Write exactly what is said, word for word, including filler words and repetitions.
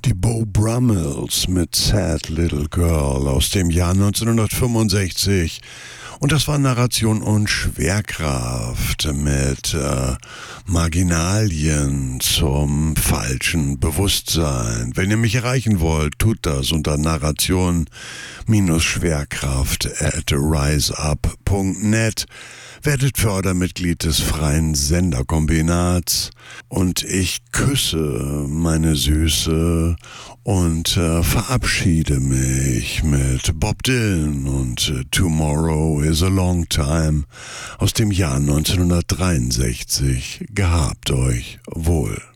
Die Beau Brummels mit Sad Little Girl aus dem Jahr neunzehnhundertfünfundsechzig. Und das war Narration und Schwerkraft mit äh, Marginalien zum falschen Bewusstsein. Wenn ihr mich erreichen wollt, tut das unter Narration-Schwerkraft at riseup punkt net. Werdet Fördermitglied des freien Senderkombinats und ich küsse meine Süße und äh, verabschiede mich mit Bob Dylan und äh, Tomorrow is a Long Time aus dem Jahr neunzehnhundertdreiundsechzig. Gehabt euch wohl.